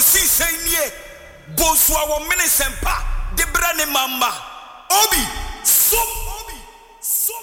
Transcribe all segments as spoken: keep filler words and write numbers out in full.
kosi senye bosua wo minisempa de brane mamba obi som obi som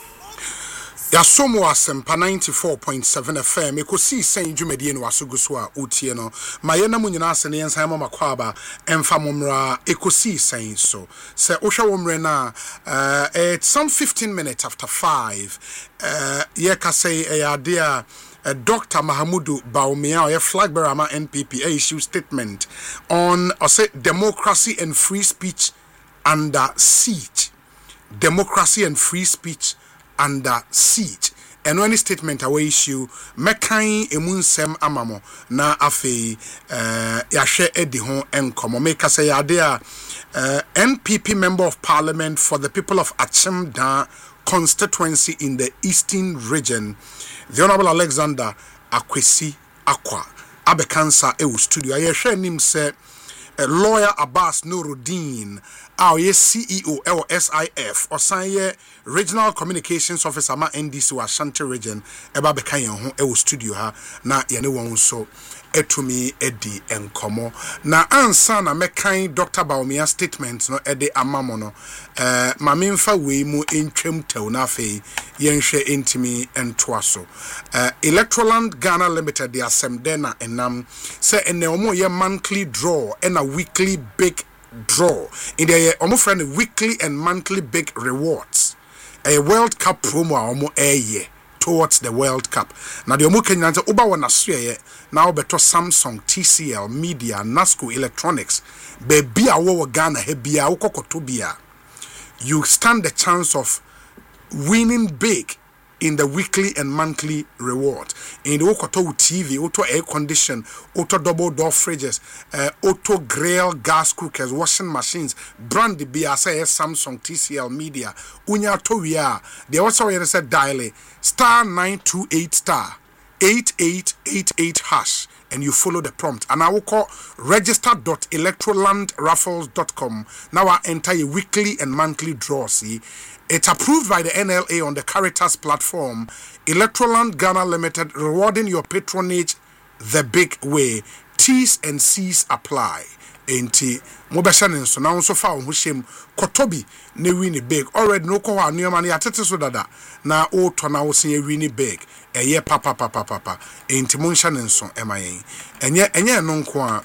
ya somo asempa ninety-four point seven F M ekosi sen dwumedie no asogo so a otie no maye na munyina ase ne yensan mama kwaba emfa momra ekosi sen so se ohwe womre na uh, it's some fifteen minutes after five uh, ye ka say e ade a Uh, Doctor Mahamudu Bawumia, a flag bearer ama N P P, issue statement on uh, say democracy and free speech under siege. Democracy and free speech under siege. And when statement away issue, mekai emunsem amamo na afe uh, yashe edi hon enkomo make say adea uh, N P P member of parliament for the people of Achimda constituency in the eastern region. The Honorable Alexander Akwesi Akwa Abekansa Ewu Studio. I share him say uh, lawyer Abbas Nuruddin, our C E O L S I F, or Sanye Regional Communications Officer ma N D C wa Ashanti Region, Eba Bekayan ho Ewu Studio ha na yene won so etumi edi enkomo na ansa na mekan Doctor Bawumia statement no ede amamo no eh mamemfa we mu entwem tew na afei yenhwe entimi entwaso eh Electroland Ghana Limited the assemde na enam say ene omo ye monthly draw and a weekly big draw in the omo friend weekly and monthly big rewards a World Cup promo omo eye towards the World Cup. Now the omo Kenyans oba wona soye now beto Samsung, T C L, Media, Nasco Electronics, baby a wo Ghana hebia ukokotobia. You stand the chance of winning big in the weekly and monthly reward. In the Okoto T V, auto air condition, auto double door fridges, uh, auto grill gas cookers, washing machines, brand the B S A Samsung, T C L, Media, Unya Toya. They also said dial star nine two eight star eight eight eight eight hash and you follow the prompt. And I will call register dot electroland raffles dot com. Now I enter a weekly and monthly draw. See, it's approved by the N L A on the Caritas platform. Electroland Ghana Limited, rewarding your patronage the big way. T's and C's apply. Enti mobeshanin so now so far hushem kotobi ne wini big already no ko anu man ya tete so dada na o to na wo se wini big eye papa papa papa enti monshanin so emayen enye enye no nko a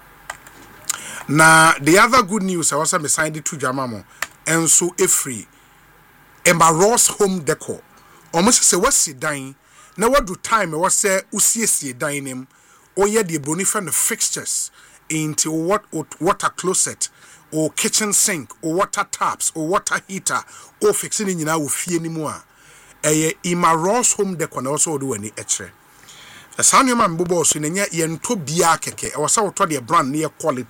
na the other good news I was me signed to Jamamo enso efree Emma Ross Home Decor almost say wasi dan na wadu time e was say usiesie dan nim oye de bonifa no fixtures into what water closet or kitchen sink or water taps or water heater or fixing in na wo fie ni mu a eye Emma Ross Home Decor na also do ani etre. The sound man bobo so nenya ye nto bia keke e wasa woto de brand near quality